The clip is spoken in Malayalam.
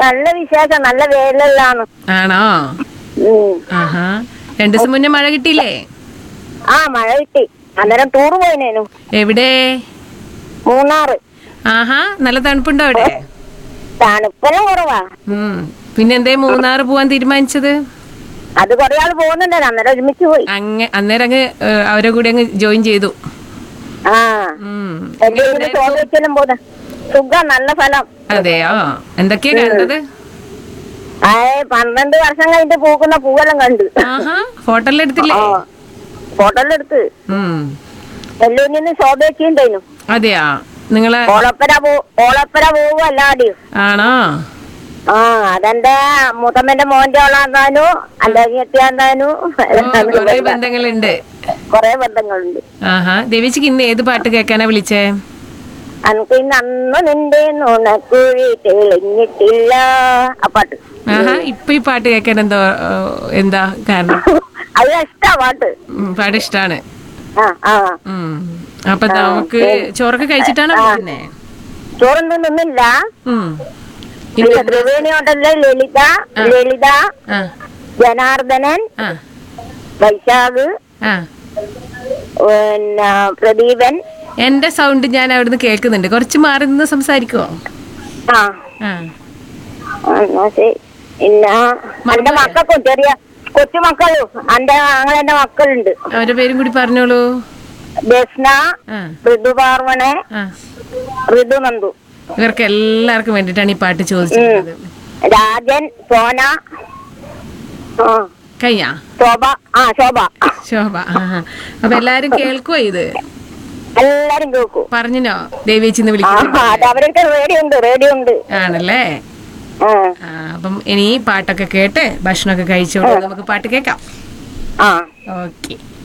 നല്ല വിശേഷം. നല്ല വേലെല്ലാണ്. ആണോ? ആഹാ. 2 ദിവസം മുന്നേ മഴ കിട്ടിയില്ലേ? ആ, മഴ കിട്ടി. അന്നേരം ടൂറ് പോയിനേനു. എവിടെ? മൂന്നാറ്. ആഹാ, നല്ല തണുപ്പുണ്ടോ അവിടെ? തണുപ്പെല്ലാം കുറവാ. പിന്നെന്തേ മൂന്നാറ് പോവാൻ തീരുമാനിച്ചത്? അത് കൊറേ ആള് പോകുന്നുണ്ട്, അന്നേരം ഒരുമിച്ച് പോയി. അന്നേരം അങ്ങ് അവരെ കൂടെ അങ്ങ് ജോയിൻ ചെയ്തു. ആ, ചോദിച്ചാലും പോകുന്ന സുഖം, നല്ല സ്ഥലം. അതെയോ? എന്തൊക്കെയാ കണ്ടത്? 12 വർഷം കഴിഞ്ഞിട്ട് പൂക്കുന്ന പൂവെല്ലാം കണ്ട്. ഫോട്ടോല്ലാം എടുത്തില്ലേ? ഫോട്ടോല്ലാം എടുത്ത്. എല്ലൂരിൽ ശോഭയൊക്കെയുണ്ടായിരുന്നു. അതെയാ? നിങ്ങളെ ഓളപ്പര പോവും എല്ലാടിയും. ആണോ? ആ, അതെന്റെ മുത്തമ്മന്റെ മോന്റെ ഓളാന്താനു, എന്റെ അനിയത്തിയാന്താനു. കൊറേ ബന്ധങ്ങളുണ്ട്. കൊറേ ബന്ധങ്ങളുണ്ട്. ആഹാ. ദേവിച്ചിക്ക് ഇന്ന് ഏത് പാട്ട് കേൾക്കാനാ വിളിച്ചേ? എനിക്ക് ഇന്ന് അന്ന് നിന്റെ നുണക്കുഴി തെളിഞ്ഞിട്ടില്ല, ആ പാട്ട്. ആഹാ. ഇപ്പൊ ഈ പാട്ട് കേൾക്കാൻ എന്താ കാരണം? അത് ഇഷ്ടാ പാട്ട്. പാട്ട് ഇഷ്ടാണ്. അപ്പൊ നമുക്ക് ചോറൊക്കെ കഴിച്ചിട്ടാണ് വിളിക്കുന്നേ? ചോറൊന്നും നിന്നില്ല. ത്രിവേണി ഉണ്ടല്ലോ, ലളിത, ജനാർദ്ദനൻ, വൈശാഖ്, പിന്നെ പ്രദീപൻ. എന്റെ സൗണ്ട് ഞാൻ അവിടുന്ന് കേൾക്കുന്നുണ്ട്. കുറച്ച് മാറി നിന്ന് സംസാരിക്കുവോ? പിന്നെ എന്റെ മക്കൾക്കും, ചെറിയ കൊച്ചുമക്കളും എന്റെ മക്കളുണ്ട്. അവരുടെ പേരും കൂടി പറഞ്ഞോളൂ. ദസ്ന, ഋതു പാർവണെ, ഋതു നന്ദു. ഇവർക്ക് എല്ലാവർക്കും വേണ്ടിട്ടാണ് ഈ പാട്ട് ചോദിച്ചത്. രാജൻ, സോന, കയ്യാ, ശോഭ. അപ്പൊ എല്ലാരും കേൾക്കുവോ ഇത്? എല്ലാരും കേൾക്കും. പറഞ്ഞോ ദേവേച്ചിന്ന് വിളിക്കുന്നു? അവരൊക്കെ റേഡിയോ ഉണ്ട്. ആണല്ലേ? അപ്പം ഇനി പാട്ടൊക്കെ കേട്ട് ഭക്ഷണമൊക്കെ കഴിച്ചോളൂ. നമുക്ക് പാട്ട് കേൾക്കാം. ഓക്കെ.